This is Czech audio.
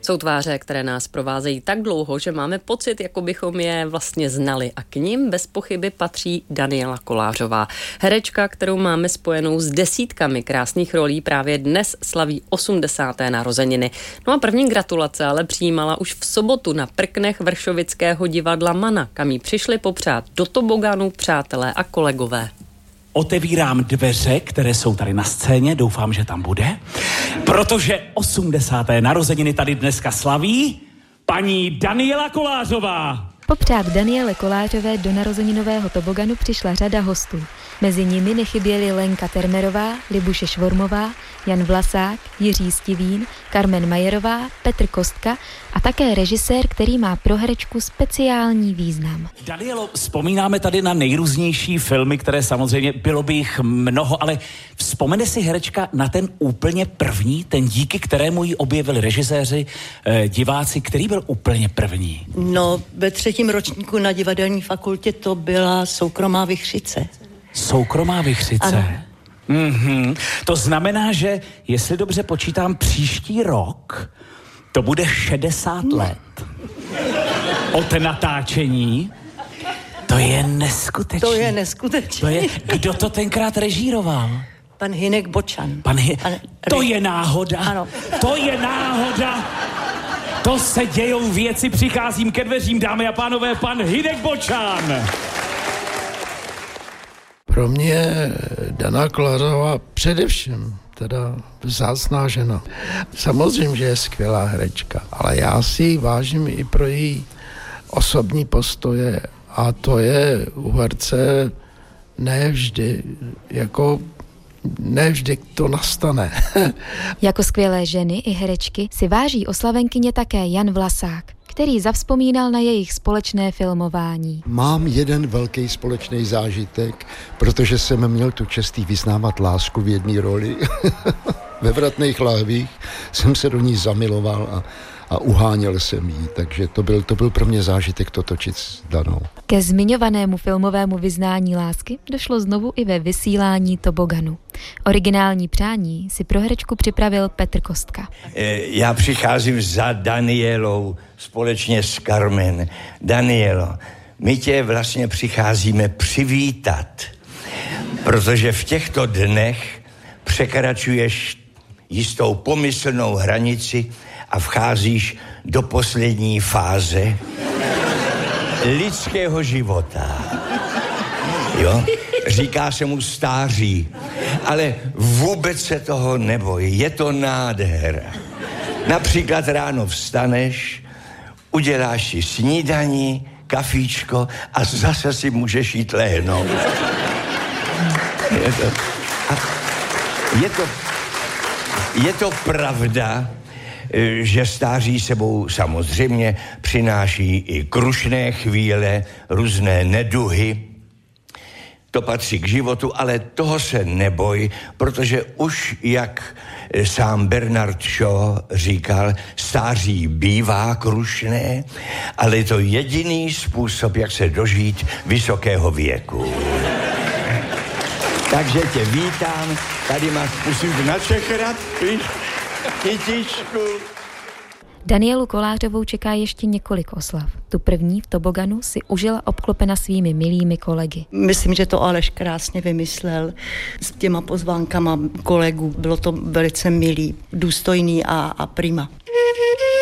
Jsou tváře, které nás provázejí tak dlouho, že máme pocit, jako bychom je vlastně znali, a k nim bez pochyby patří Daniela Kolářová. Herečka, kterou máme spojenou s desítkami krásných rolí, právě dnes slaví 80. narozeniny. No a první gratulace ale přijímala už v sobotu na prknech Vršovického divadla Mana, kam jí přišli popřát do toboganu přátelé a kolegové. Otevírám dveře, které jsou tady na scéně, doufám, že tam bude, protože 80. narozeniny tady dneska slaví paní Daniela Kolářová. Popřát Daniele Kolářové do narozeninového toboganu přišla řada hostů. Mezi nimi nechyběli Lenka Termerová, Libuše Švormová, Jan Vlasák, Jiří Stivín, Carmen Majerová, Petr Kostka a také režisér, který má pro herečku speciální význam. Danielo, vzpomínáme tady na nejrůznější filmy, které samozřejmě bylo by jich mnoho, ale vzpomene si herečka na ten úplně první, ten díky kterému ji objevili režiséři, diváci, který byl úplně první? No, ve 3. ročníku na divadelní fakultě to byla Soukromá vichřice. Soukromá vichřice? Ano. Mm-hmm. To znamená, že jestli dobře počítám, příští rok to bude 60 let od natáčení. To je neskutečné. To je neskutečné. Kdo to tenkrát režíroval? Pan Hynek Bočan. To je náhoda. Ano. To je náhoda. To se dějou věci, přicházím ke dveřím, dámy a pánové, pan Hynek Bočan. Pro mě Dana Kolářová především teda vzácná žena. Samozřejmě, že je skvělá herečka, ale já si ji vážím i pro její osobní postoje, a to je u herce nevždy to nastane. Jako skvělé ženy i herečky si váží oslavenkyně také Jan Vlasák, který zavzpomínal na jejich společné filmování. Mám jeden velký společný zážitek, protože jsem měl tu čest vyznávat lásku v jedné roli. Ve Vratných láhvích jsem se do ní zamiloval a uháněl jsem jí, takže to byl pro mě zážitek to točit s Danou. Ke zmiňovanému filmovému vyznání lásky došlo znovu i ve vysílání toboganu. Originální přání si pro herečku připravil Petr Kostka. Já přicházím za Danielou společně s Carmen. Danielo, my tě vlastně přicházíme přivítat, protože v těchto dnech překračuješ jistou pomyslnou hranici a vcházíš do poslední fáze lidského života. Jo? Říká se mu stáří, ale vůbec se toho neboj, je to nádhera. Například ráno vstaneš, uděláš si snídani, kafíčko a zase si můžeš jít lehnout. Je to pravda, že stáří sebou samozřejmě přináší i krušné chvíle, různé neduhy. To patří k životu, ale toho se neboj, protože už jak sám Bernard Shaw říkal, stáří bývá krušné, ale je to jediný způsob, jak se dožít vysokého věku. Takže tě vítám, tady máš, musím tě načechrat, víš, kytičku. Danielu Kolářovou čeká ještě několik oslav. Tu první v toboganu si užila obklopena svými milými kolegy. Myslím, že to Aleš krásně vymyslel s těma pozvánkama kolegů. Bylo to velice milý, důstojný a prima.